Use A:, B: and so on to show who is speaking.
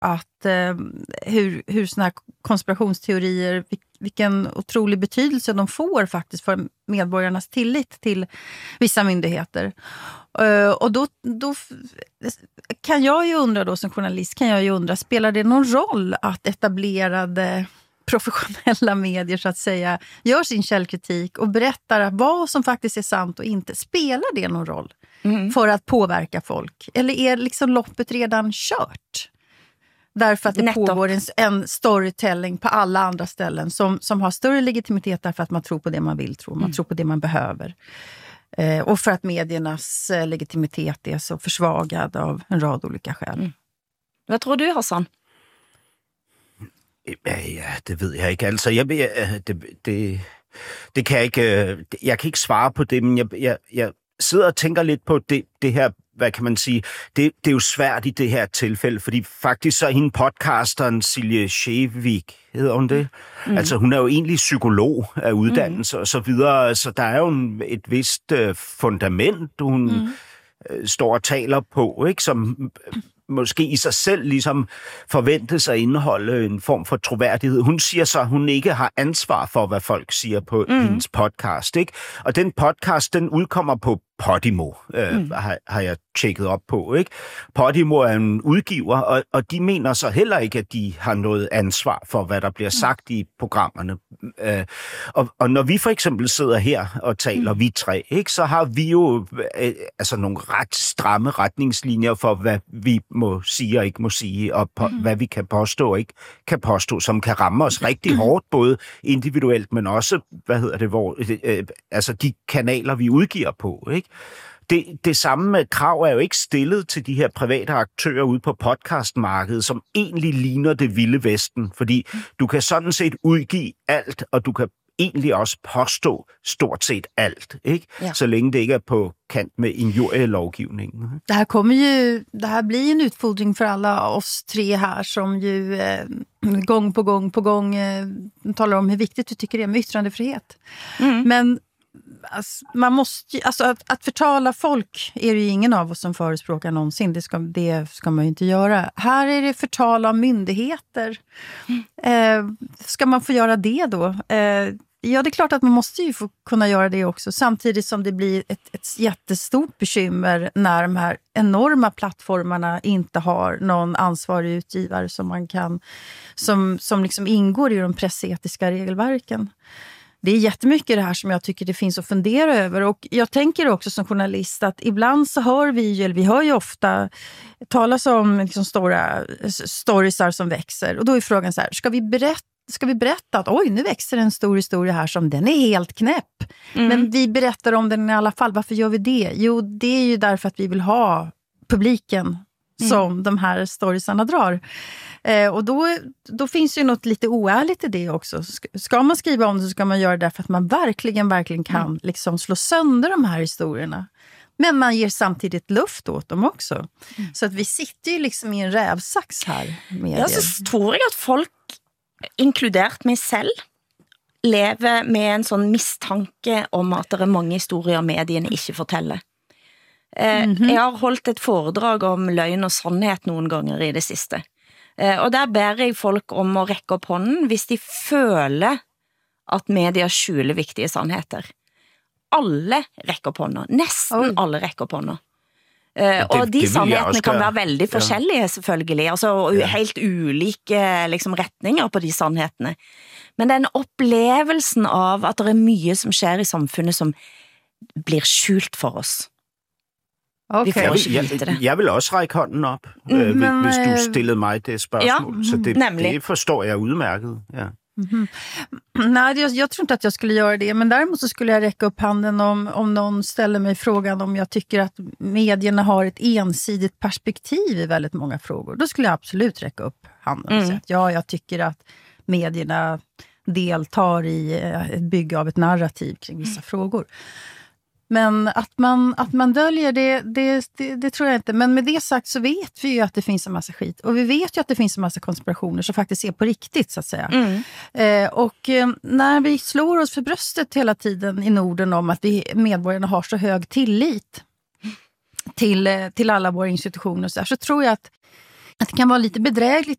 A: hur såna här konspirationsteorier, vilken otrolig betydelse de får faktiskt för medborgarnas tillit till vissa myndigheter. Och då kan jag ju undra då, som journalist kan jag ju undra, spelar det någon roll att etablerade professionella medier så att säga gör sin källkritik och berättar vad som faktiskt är sant och inte? Spelar det någon roll för att påverka folk? Eller är liksom loppet redan kört? Därför att det pågår en storytelling på alla andra ställen som har större legitimitet därför att man tror på det man vill tro. Man tror på det man behöver. Och för att mediernas legitimitet är så försvagad av en rad olika skäl.
B: Vad tror du, Hassan?
C: Ja, det ved jeg ikke. Altså, det kan jeg ikke. Jeg kan ikke svare på det, men jeg sidder og tænker lidt på det her, hvad kan man sige, det er jo svært i det her tilfælde, fordi faktisk så er hende podcasteren Silje Skjevik, hedder hun det? Altså hun er jo egentlig psykolog af uddannelse og så videre, så der er jo et vist fundament, hun står og taler på, ikke, som måske i sig selv ligesom forventes at indeholde en form for troværdighed. Hun siger så, at hun ikke har ansvar for, hvad folk siger på hendes podcast, ikke? Og den podcast, den udkommer på Podimo, har jeg tjekket op på, ikke? Podimo er en udgiver, og de mener så heller ikke, at de har noget ansvar for, hvad der bliver sagt i programmerne. Og når vi for eksempel sidder her og taler, vi tre, ikke, så har vi jo altså nogle ret stramme retningslinjer for, hvad vi må sige og ikke må sige, og hvad vi kan påstå og ikke kan påstå, som kan ramme os rigtig hårdt, både individuelt, men også, altså de kanaler, vi udgiver på, ikke? Det samme krav er jo ikke stillet til de her private aktører ude på podcastmarkedet, som egentlig ligner det vilde vesten, fordi du kan sådan set udgive alt, og du kan egentlig også påstå stort set alt, ikke? Ja. Så længe det ikke er på kant med injurielovgivningen.
A: Det här blir en utfordring för alla oss tre här som ju gång på gång talar om hur viktigt vi tycker det är med yttrandefrihet. Men alltså, man måste att förtala folk är det ju ingen av oss som förespråkar någonsin. Det ska man ju inte göra. Här är det förtal av myndigheter. Ska man få göra det då? Ja, det är klart att man måste ju få kunna göra det också. Samtidigt som det blir ett jättestort bekymmer när de här enorma plattformarna inte har någon ansvarig utgivare som liksom ingår i de pressetiska regelverken. Det är jättemycket det här som jag tycker det finns att fundera över. Och jag tänker också som journalist att ibland så hör vi hör ju ofta talas om liksom stora storiesar som växer. Och då är frågan så här, ska vi berätta att oj, nu växer en stor historia här som den är helt knäpp. Men vi berättar om den i alla fall. Varför gör vi det? Jo, det är ju därför att vi vill ha publiken som de här storiesarna drar. Och då finns ju något lite oärligt i det också. Ska man skriva om det så ska man göra det därför att man verkligen kan liksom slå sönder de här historierna. Men man ger samtidigt luft åt dem också. Så att vi sitter ju liksom i en rävsax här.
B: Ja, så tror jag att folk, inkludert mig selv, lever med en sånn mistanke om at det er mange historier mediene ikke forteller. Jeg har holdt et foredrag om løgn og sannhet noen ganger i det siste. Og der ber jeg folk om å rekke opp hånden hvis de føler at media skjuler viktige sannheter. Alle rekker opp hånden. Nesten alle rekker opp hånden. Og de sannhetene kan være veldig forskjellige selvfølgelig, altså helt ulike liksom, retninger på de sannhetene. Men den opplevelsen av at det er mye som skjer i samfunnet som blir skjult for oss.
A: Okay.
C: Jeg vil også række hånden op, hvis du stillede mig det spørgsmål. Ja, så det forstår jeg udmærket. Ja.
A: Nej, jag tror inte att jag skulle göra det. Men däremot så skulle jag räcka upp handen om någon ställer mig frågan om jag tycker att medierna har ett ensidigt perspektiv i väldigt många frågor. Då skulle jag absolut räcka upp handen och säga att jag tycker att medierna deltar i ett bygge av ett narrativ kring vissa frågor. Men att man döljer det tror jag inte. Men med det sagt så vet vi ju att det finns en massa skit. Och vi vet ju att det finns en massa konspirationer som faktiskt är på riktigt så att säga. Och när vi slår oss för bröstet hela tiden i Norden om att vi medborgarna har så hög tillit till alla våra institutioner så tror jag att det kan vara lite bedrägligt